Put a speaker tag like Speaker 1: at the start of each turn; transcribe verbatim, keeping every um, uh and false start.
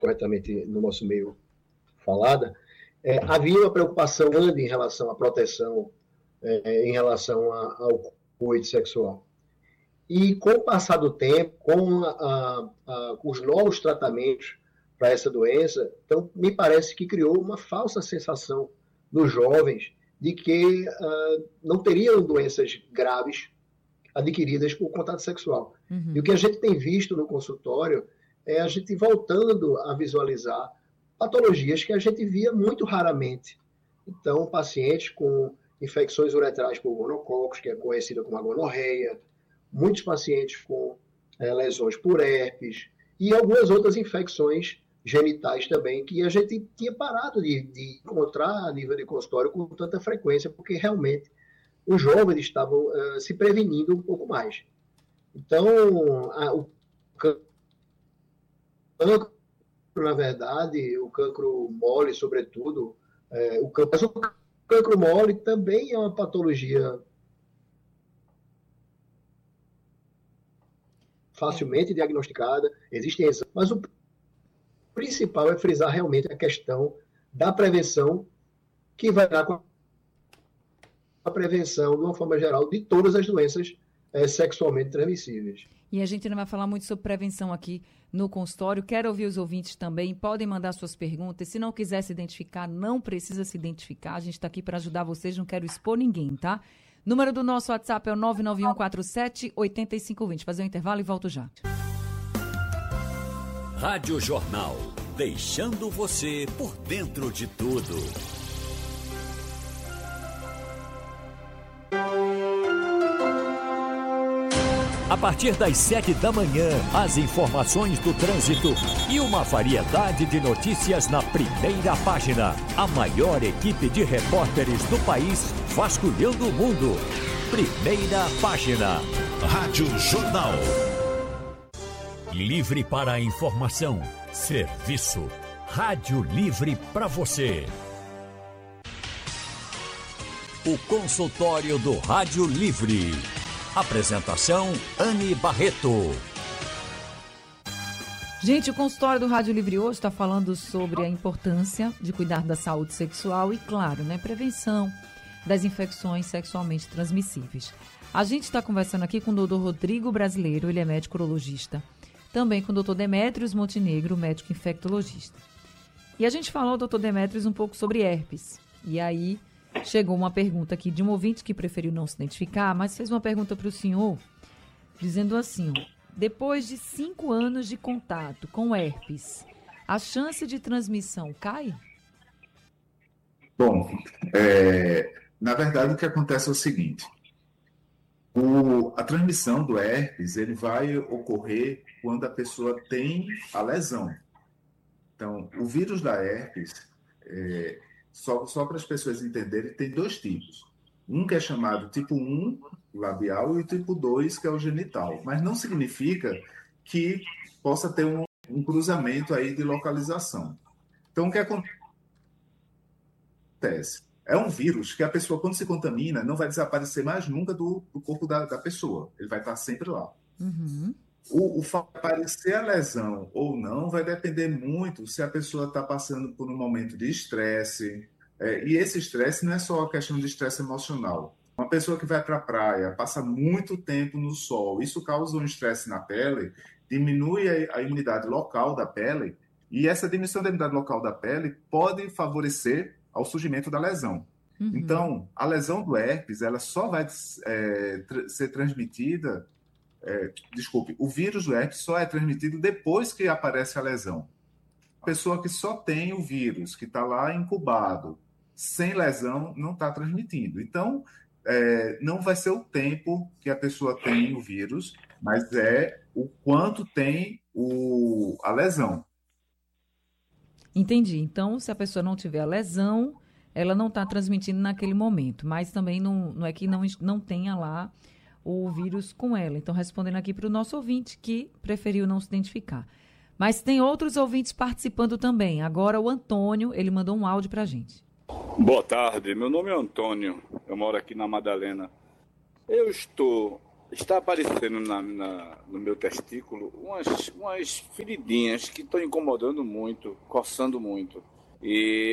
Speaker 1: corretamente no nosso meio falada, é, havia uma preocupação grande em relação à proteção, é, em relação a, ao coito sexual. E com o passar do tempo, com a, a, a, os novos tratamentos para essa doença, então me parece que criou uma falsa sensação nos jovens de que uh, não teriam doenças graves adquiridas por contato sexual. Uhum. E o que a gente tem visto no consultório é a gente voltando a visualizar patologias que a gente via muito raramente. Então, pacientes com infecções uretrais por gonococos, que é conhecida como a gonorreia, muitos pacientes com é, lesões por herpes e algumas outras infecções genitais também, que a gente tinha parado de, de encontrar a nível de consultório com tanta frequência, porque realmente os jovens estavam uh, se prevenindo um pouco mais. Então, a, o cancro, na verdade, o cancro mole, sobretudo, é, o, cancro, mas o cancro mole também é uma patologia facilmente diagnosticada, existem exames, mas o principal é frisar realmente a questão da prevenção, que vai dar com a prevenção, de uma forma geral, de todas as doenças é, sexualmente transmissíveis.
Speaker 2: E a gente não vai falar muito sobre prevenção aqui no consultório. Quero ouvir os ouvintes também. Podem mandar suas perguntas. Se não quiser se identificar, não precisa se identificar. A gente está aqui para ajudar vocês, não quero expor ninguém, tá? Número do nosso WhatsApp é o nove nove um quatro sete oito cinco dois zero. Fazer um intervalo e volto já.
Speaker 3: Rádio Jornal, deixando você por dentro de tudo. A partir das sete da manhã, as informações do trânsito e uma variedade de notícias na primeira página. A maior equipe de repórteres do país vasculhando o mundo. Primeira página. Rádio Jornal. Livre para a informação. Serviço. Rádio Livre para você. O consultório do Rádio Livre. Apresentação, Anne Barreto.
Speaker 2: Gente, o consultório do Rádio Livre hoje está falando sobre a importância de cuidar da saúde sexual e, claro, né, prevenção das infecções sexualmente transmissíveis. A gente está conversando aqui com o doutor Rodrigo Brasileiro, ele é médico urologista. Também com o doutor Demétrios Montenegro, médico infectologista. E a gente falou, doutor Demétrios, um pouco sobre herpes. E aí chegou uma pergunta aqui de um ouvinte que preferiu não se identificar, mas fez uma pergunta para o senhor, dizendo assim, ó, depois de cinco anos de contato com herpes, a chance de transmissão cai?
Speaker 4: Bom, é, na verdade o que acontece é o seguinte, o, a transmissão do herpes ele vai ocorrer quando a pessoa tem a lesão. Então, o vírus da herpes, é, Só, só para as pessoas entenderem, tem dois tipos. Um que é chamado tipo um, labial, e o tipo dois, que é o genital. Mas não significa que possa ter um, um cruzamento aí de localização. Então, o que acontece? É um vírus que a pessoa, quando se contamina, não vai desaparecer mais nunca do, do corpo da, da pessoa. Ele vai estar sempre lá.
Speaker 2: Uhum.
Speaker 4: O, o aparecer a lesão ou não vai depender muito se a pessoa está passando por um momento de estresse. É, e esse estresse não é só a questão de estresse emocional. Uma pessoa que vai para a praia, passa muito tempo no sol, isso causa um estresse na pele, diminui a, a imunidade local da pele, e essa diminuição da imunidade local da pele pode favorecer ao surgimento da lesão. Uhum. Então, a lesão do herpes, ela só vai é, tra- ser transmitida É, desculpe, o vírus do herpes só é transmitido depois que aparece a lesão. A pessoa que só tem o vírus, que está lá incubado, sem lesão, não está transmitindo. Então, é, não vai ser o tempo que a pessoa tem o vírus, mas é o quanto tem o, a lesão.
Speaker 2: Entendi. Então, se a pessoa não tiver a lesão, ela não está transmitindo naquele momento, mas também não, não é que não, não tenha lá o vírus com ela. Então, respondendo aqui para o nosso ouvinte que preferiu não se identificar. Mas tem outros ouvintes participando também. Agora o Antônio, ele mandou um áudio para a gente.
Speaker 5: Boa tarde, meu nome é Antônio, eu moro aqui na Madalena. Eu estou está aparecendo na, na, no meu testículo umas, umas feridinhas que estão incomodando muito, coçando muito. E